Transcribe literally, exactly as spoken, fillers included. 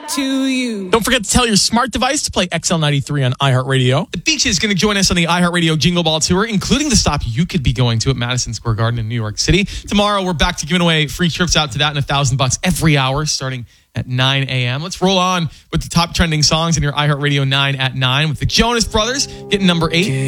to you. Don't forget to tell your smart device to play X L ninety-three on iHeartRadio. The Beach is going to join us on the iHeartRadio Jingle Ball Tour, including the stop you could be going to at Madison Square Garden in New York City. Tomorrow, we're back to giving away free trips out to that and a thousand bucks every hour starting at nine a.m. Let's roll on with the top trending songs in your iHeartRadio nine at nine with the Jonas Brothers getting number eight.